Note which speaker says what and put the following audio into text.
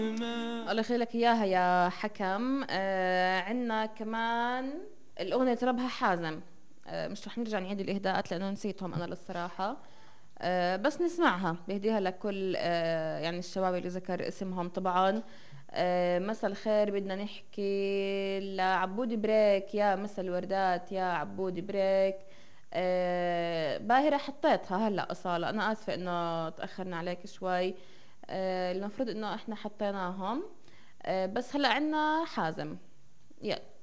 Speaker 1: الله يخليك اياها يا حكم. عنا كمان الاغنيه اللي طلبها حازم. مش رح نرجع نعيد الاهداءات لانه نسيتهم انا للصراحه. بس نسمعها، بهديها لكل يعني الشباب اللي ذكر اسمهم طبعا. مساء الخير، بدنا نحكي لعبود بريك، يا مساء الوردات يا عبود بريك. باهرة حطيتها هلا أصالة، أنا آسفة إنه تأخرنا عليك شوي. المفروض إنه إحنا حطيناهم. بس هلا عنا حازم. يلا.